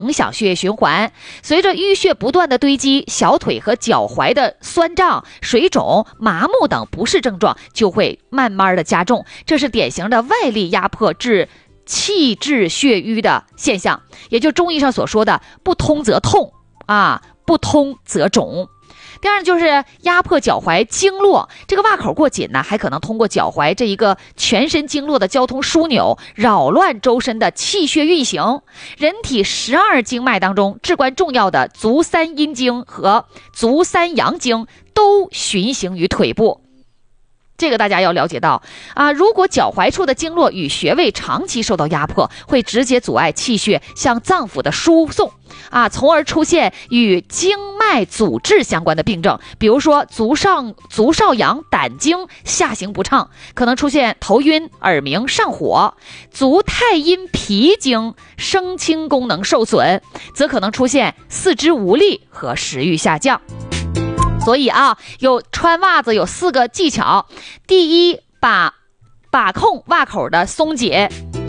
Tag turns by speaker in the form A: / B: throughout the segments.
A: 影响血液循环。随着淤血不断的堆积，小腿和脚踝的酸胀、水肿、麻木等不适症状就会慢慢的加重，这是典型的外力压迫致气滞血瘀的现象，也就中医上所说的不通则痛啊，不通则肿。第二就是压迫脚踝经络，这个袜口过紧呢，还可能通过脚踝这一个全身经络的交通枢纽，扰乱周身的气血运行。人体12经脉当中至关重要的足三阴经和足三阳经都循行于腿部。这个大家要了解到啊，如果脚踝处的经络与穴位长期受到压迫，会直接阻碍气血向脏腑的输送啊，从而出现与经脉阻滞相关的病症，比如说足少阳胆经下行不畅，可能出现头晕、耳鸣、上火；足太阴脾经升清功能受损，则可能出现四肢无力和食欲下降。所以啊，穿袜子有4个技巧。第一，把控袜口的松紧。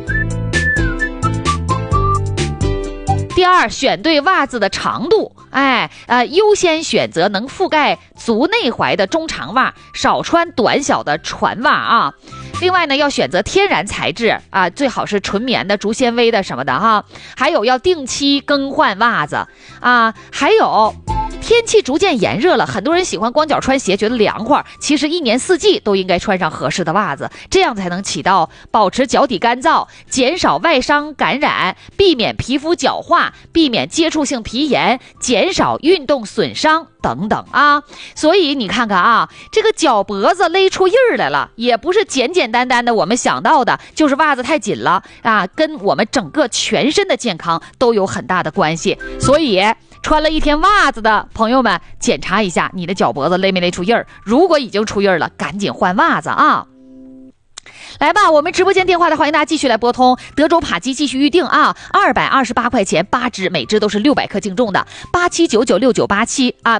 A: 第二，选对袜子的长度，优先选择能覆盖足内踝的中长袜，少穿短小的船袜啊。另外呢，要选择天然材质啊，最好是纯棉的、竹纤维的什么的哈。还有要定期更换袜子啊。还有天气逐渐炎热了，很多人喜欢光脚穿鞋，觉得凉快，其实1年4季都应该穿上合适的袜子，这样才能起到保持脚底干燥、减少外伤感染、避免皮肤角化、避免接触性皮炎、减少运动损伤等等啊。所以你看看啊，这个脚脖子勒出印儿来了，也不是简简单单的我们想到的就是袜子太紧了啊，跟我们整个全身的健康都有很大的关系。所以穿了1天袜子的朋友们，检查一下你的脚脖子勒没勒出印儿，如果已经出印儿了，赶紧换袜子啊。来吧，我们直播间电话的欢迎大家继续来拨通，德州扒鸡继续预定啊，228块钱8支，每支都是600克净重的，87996987啊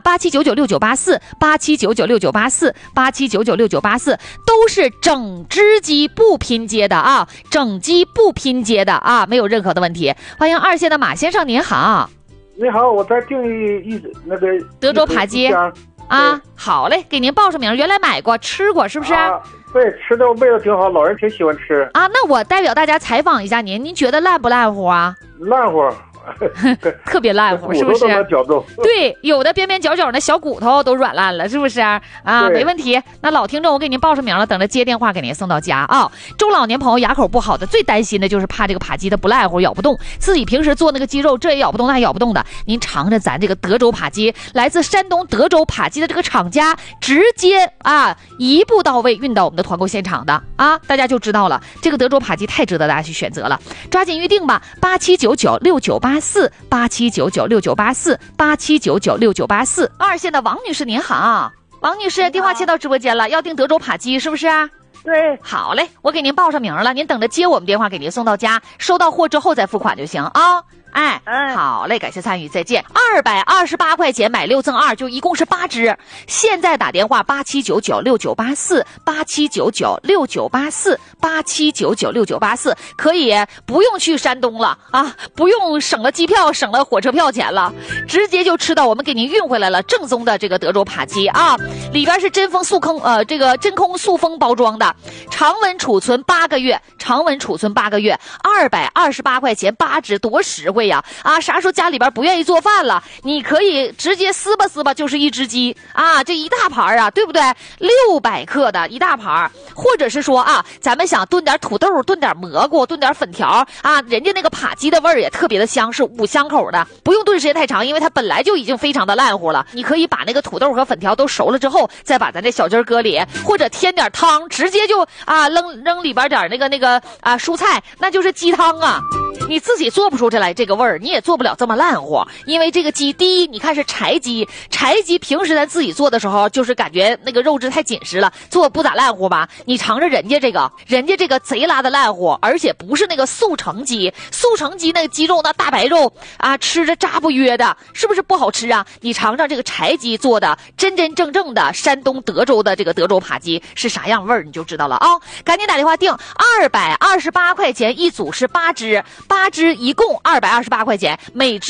A: ，87996984，87996984，87996984，都是整只鸡不拼接的啊，整鸡不拼接的啊，没有任何的问题。欢迎2线的马先生，您好。
B: 你好，我在订那个
A: 德州扒鸡啊，好嘞，给您报上名，原来买过吃过是不是？
B: 对，吃的味道挺好，老人挺喜欢吃
A: 啊。那我代表大家采访一下您觉得烂不烂乎啊？
B: 烂乎
A: 特别烂乎，是不是？对，有的边边角角那小骨头都软烂了，是不是啊？没问题。那老听众，我给您报上名了，等着接电话给您送到家啊。中老年朋友牙口不好的，最担心的就是怕这个扒鸡它不烂乎，咬不动，自己平时做那个鸡肉，这也咬不动，那也咬不动的。您尝着咱这个德州扒鸡，来自山东德州扒鸡的这个厂家，直接一步到位运到我们的团购现场的啊，大家就知道了。这个德州扒鸡太值得大家去选择了，抓紧预定吧，87996984，87996984，87996984。2线的王女士您好，王女士电话接到直播间了，要订德州扒鸡是不是啊？
C: 对，
A: 好嘞，我给您报上名了，您等着接我们电话给您送到家，收到货之后再付款就行啊。好嘞，感谢参与，再见。228块钱买6赠2，就一共是8支。现在打电话87996984，87996984，87996984，可以不用去山东了啊，不用省了机票，省了火车票钱了，直接就吃到我们给您运回来了正宗的这个德州扒鸡啊，里边是真空塑封包装的，常温储存8个月，228块钱8支，多实惠呀！啥时候家里边不愿意做饭了，你可以直接撕吧，就是一只鸡啊，这一大盘啊，对不对？600克的一大盘，或者是说咱们想炖点土豆，炖点蘑菇，炖点粉条啊，人家那个扒鸡的味儿也特别的香，是5香口的，不用炖时间太长，因为它本来就已经非常的烂乎了。你可以把那个土豆和粉条都熟了之后，再把咱这小鸡搁里，或者添点汤，直接就扔里边点那个蔬菜，那就是鸡汤啊。你自己做不出来这个味儿，你也做不了这么烂乎，因为这个鸡，第一，你看是柴鸡平时咱自己做的时候，就是感觉那个肉质太紧实了，做不咋烂乎吧？你尝着人家这个贼拉的烂乎，而且不是那个速成鸡那个鸡肉那大白肉吃着渣不约的，是不是不好吃啊？你尝尝这个柴鸡做的真真正正的山东德州的这个德州扒鸡是啥样味儿，你就知道了啊！赶紧打电话订，228块钱一组是8支。 8支一共228块钱，每支